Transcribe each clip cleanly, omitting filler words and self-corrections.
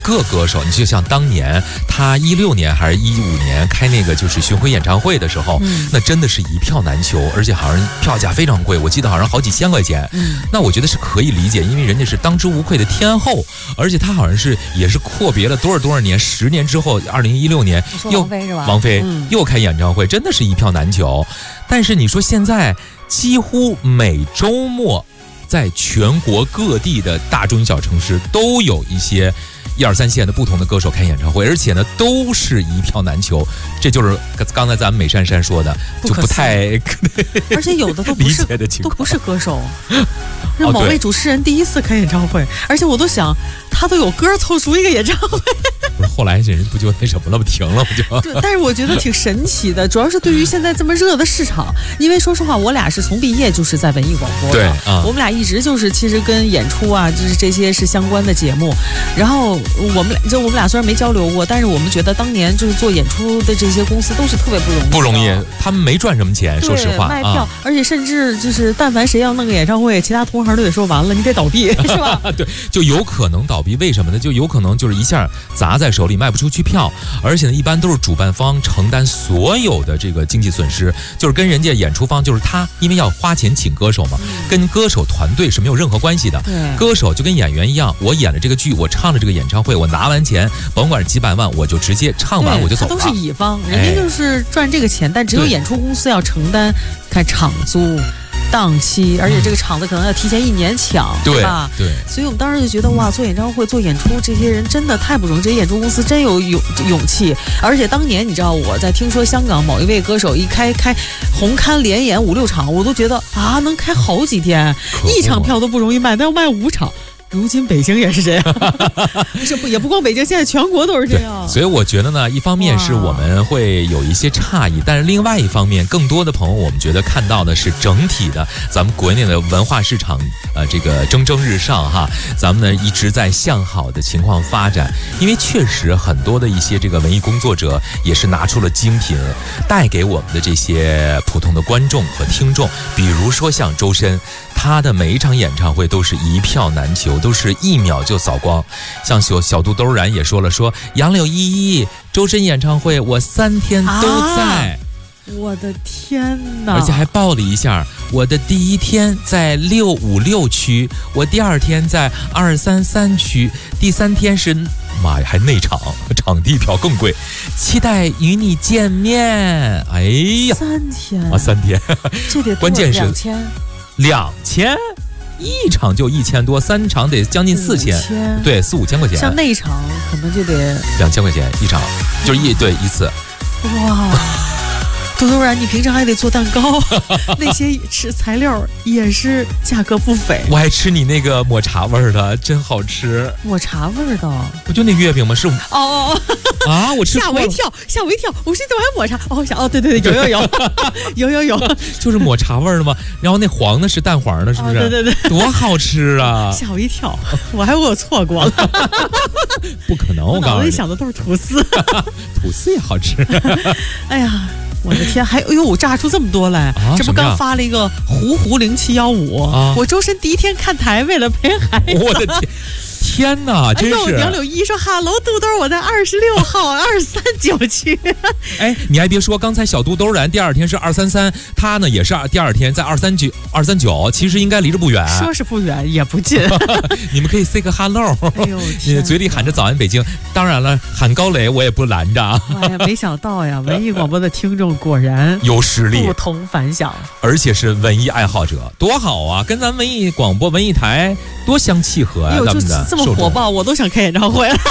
各歌手，你就像当年他16年还是15年开那个就是巡回演唱会的时候，那真的是一票难求，而且好像票价非常贵，我记得好像好几千块钱。那我觉得是可以理解，因为人家是当之无愧的天后，而且他好像是也是阔别了多少年，10年之后，2016年又王菲又开演唱会，真的是一票难求。但是你说现在几乎每周末在全国各地的大中小城市都有一些1、2、3线的不同的歌手开演唱会，而且呢都是一票难求，这就是刚才咱们美珊珊说的，就不太而且有的都不是都不是歌手，是某位主持人第一次开演唱会，而且我都想他都有歌凑出一个演唱会。 不是后来人不就那什么了，不停了不就？ 对，但是我觉得挺神奇的，主要是对于现在这么热的市场，因为说实话，我俩是从毕业就是在文艺广播的， 对我们俩一直就是其实跟演出啊，就是这些是相关的节目。然后我们俩虽然没交流过，但是我们觉得当年就是做演出的这些公司都是特别不容易， 他们没赚什么钱，说实话， 卖票，而且甚至就是但凡谁要弄个演唱会，其他同行都得说完了，你得倒闭，是吧？ 对，就有可能倒闭，为什么呢？就有可能就是一下砸在手里卖不出去票，而且呢，一般都是主办方承担所有的这个经济损失，就是跟人家演出方，就是他因为要花钱请歌手嘛，跟歌手团队是没有任何关系的。歌手就跟演员一样，我演了这个剧，我唱了这个演唱会，我拿完钱，甭管是几百万，我就直接唱完我就走了。 都是乙方，人家就是赚这个钱，但只有演出公司要承担看场租。档期，而且这个场子可能要提前1年抢，对吧？ 对， 所以我们当时就觉得哇，做演唱会、做演出，这些人真的太不容易，这些演出公司真有勇气。而且当年你知道，我在听说香港某一位歌手一开红磡连演5、6场，我都觉得啊，能开好几天，一场票都不容易卖，但要卖5场。如今北京也是这样，也不光北京，现在全国都是这样。 所以我觉得呢，一方面是我们会有一些诧异，但是另外一方面，更多的朋友我们觉得看到的是整体的咱们国内的文化市场，这个蒸蒸日上哈，咱们呢一直在向好的情况发展。因为确实很多的一些这个文艺工作者也是拿出了精品，带给我们的这些普通的观众和听众。比如说像周深，他的每一场演唱会都是一票难求，都是1秒就扫光。像小肚兜然也说了，说杨柳依依周深演唱会我3天都在。 我的天哪！ 而且还报了一下，我的第1天在656区，我第2天在233区，第3天是妈呀，还内场，场地票更贵。期待与你见面。哎呀 ，3天啊，3天， 这得关键是 2000。 一场就1000多，3场得将近4000，对，4、5千块钱。 像那场可能就得 2000块钱一场，就是一次。 哇！肚兜然，你平常还得做蛋糕，那些吃材料也是价格不菲。 我还吃你那个抹茶味儿的，真好吃。 抹茶味儿的， 不就那月饼吗？是啊，我吃吓我一跳，我是怎么还抹茶？对，有， 就是抹茶味儿的吗？然后那黄的是蛋黄的，是不是？ 对， 多好吃啊！ 吓我一跳，我还以为我错过了。 不可能，我脑子里想的都是吐司， 吐司也好吃。 哎呀。我的天，我炸出这么多来！这不刚发了一个湖0715，我周深第1天看台，为了陪孩子。 我的天哪，真是！ 杨柳依说哈喽，肚兜，我在26号239区。 哎，你还别说，刚才小肚兜然第2天是233，他呢也是第2天在239，其实应该离着不远。 说是不远，也不近。 你们可以 say 个 hello， 你的嘴里喊着早安北京。当然了，喊高磊我也不拦着。 哎呀，没想到呀，文艺广播的听众果然有实力， 不同凡响， 而且是文艺爱好者，多好啊！跟咱文艺广播、文艺台多相契合啊！咱们的这么火爆，我都想开演唱会了。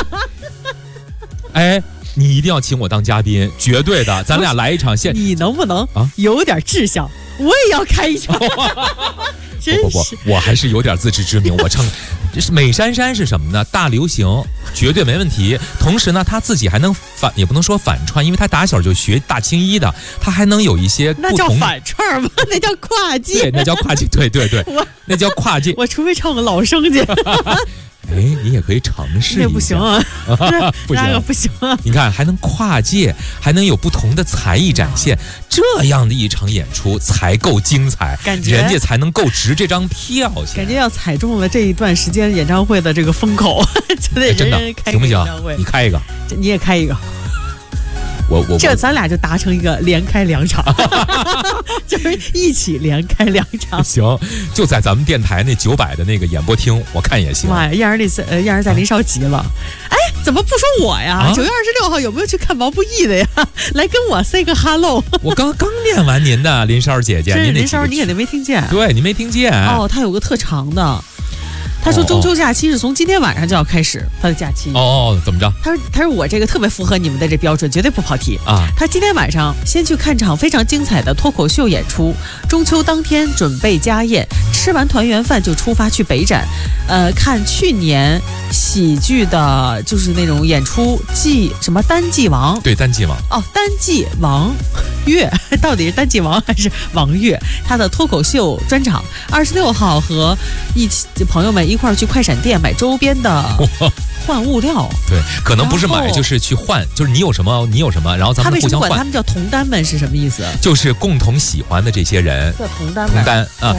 哎，你一定要请我当嘉宾，绝对的，咱俩来一场现。 你能不能有点志向？我也要开一场。真是， 我还是有点自知之明。我唱，这是美珊珊是什么呢？大流行绝对没问题。同时呢，他自己还能也不能说反串，因为他打小就学大青衣的，他还能有一些不同。 那叫反串吗？那叫跨界。 对，那叫跨界。对，那叫跨界。 我除非唱个老生去。 哎，你也可以尝试一下。 那不行啊， 不行， 那个不行啊。 你看，还能跨界，还能有不同的才艺展现，这样的一场演出才够精彩， 感觉人家才能够值这张票钱。 感觉要踩中了这一段时间演唱会的这个风口，就得真的人人开行不行演唱会？ 你开一个， 你也开一个。 我这咱俩就达成一个连开2场，就是一起连开2场。 行，就在咱们电台那900的那个演播厅，我看也行。 妈呀，燕儿在林梢急了。哎，怎么不说我呀？9月26号有没有去看毛不易的呀？来跟我 say 个 hello。 我刚念完您的林梢姐姐，您林梢你肯定没听见。 对，你没听见。 哦，他有个特长的。他说中秋假期是从今天晚上就要开始他的假期。 怎么着？ 他说我这个特别符合你们的这标准，绝对不跑题啊。他今天晚上先去看场非常精彩的脱口秀演出，中秋当天准备家宴，吃完团圆饭就出发去北展，看去年喜剧的就是那种演出什么单季王。 对，单季王。 单季王月到底是单季王还是王月？他的脱口秀专场26号和朋友们一块儿去快闪店买周边的换物料。 对，可能不是买，就是去换，就是你有什么，然后咱们互相换。 他们叫同单们是什么意思？ 就是共同喜欢的这些人叫同单啊。